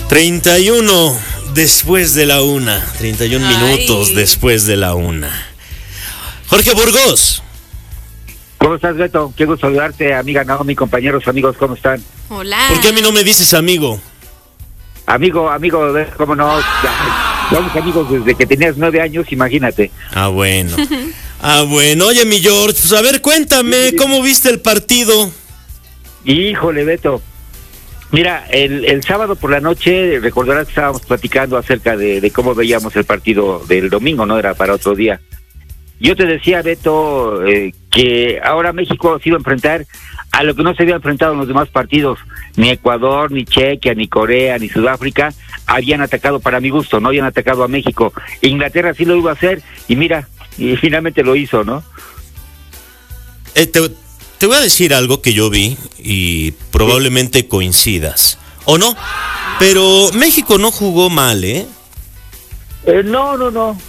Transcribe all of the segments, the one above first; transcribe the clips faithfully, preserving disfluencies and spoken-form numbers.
treinta y uno después de la una. treinta y uno Ay. minutos después de la una. Jorge Burgos. ¿Cómo estás, Beto? Qué gusto saludarte, amiga Naomi, compañeros, amigos, ¿cómo están? Hola. ¿Por qué a mí no me dices amigo? Amigo, amigo, ¿cómo no? Ya, somos amigos desde que tenías nueve años, imagínate. Ah, bueno. Ah, bueno. Oye, mi George, pues a ver, cuéntame, ¿cómo viste el partido? Híjole, Beto. Mira, el, el sábado por la noche, recordarás que estábamos platicando acerca de, de cómo veíamos el partido del domingo, ¿no? Era para otro día. Yo te decía, Beto, eh, que ahora México se iba a enfrentar a lo que no se había enfrentado en los demás partidos. Ni Ecuador, ni Chequia, ni Corea, ni Sudáfrica habían atacado, para mi gusto, no habían atacado a México. Inglaterra sí lo iba a hacer y mira, y finalmente lo hizo, ¿no? Eh, te, te voy a decir algo que yo vi y probablemente coincidas. ¿O no? Pero México no jugó mal, ¿eh? Eh, no, no, no.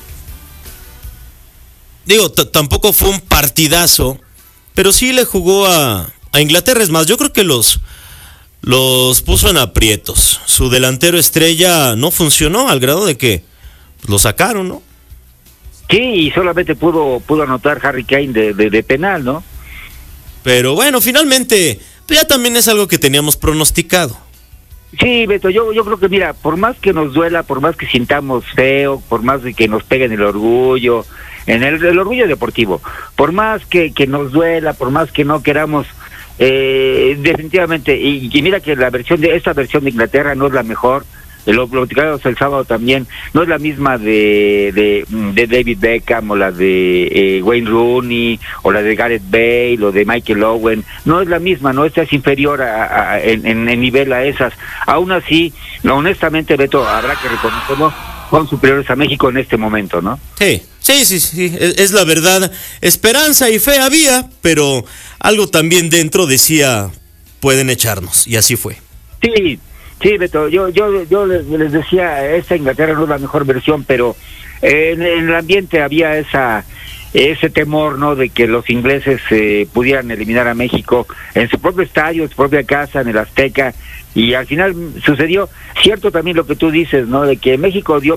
Digo, t- tampoco fue un partidazo, pero sí le jugó a, a Inglaterra. Es más, yo creo que los, los puso en aprietos. Su delantero estrella no funcionó al grado de que lo sacaron, ¿no? Sí, y solamente pudo pudo anotar Harry Kane de, de, de penal, ¿no? Pero bueno, finalmente, pues ya también es algo que teníamos pronosticado. Sí, Beto, yo yo creo que mira, por más que nos duela, por más que sintamos feo, por más de que nos peguen el orgullo, en el, el orgullo deportivo, por más que, que nos duela, por más que no queramos, eh, definitivamente, y, y mira que la versión de esta versión de Inglaterra no es la mejor, lo platicamos el sábado también, no es la misma de de, de David Beckham o la de eh, Wayne Rooney o la de Gareth Bale o de Michael Owen, no es la misma, no, esta es inferior a, a, en, en, en nivel a esas. Aún así, no, honestamente, Beto, habrá que reconocerlo, son superiores a México en este momento, ¿no? Sí, sí, sí, sí, es, es la verdad. Esperanza y fe había, pero algo también dentro decía, pueden echarnos, y así fue. Sí, sí, Beto, yo yo yo les, les decía, esta Inglaterra no es la mejor versión, pero eh, en, en el ambiente había esa ese temor, ¿no?, de que los ingleses eh, pudieran eliminar a México en su propio estadio, en su propia casa, en el Azteca, y al final sucedió. Cierto también lo que tú dices, ¿no?, de que México dio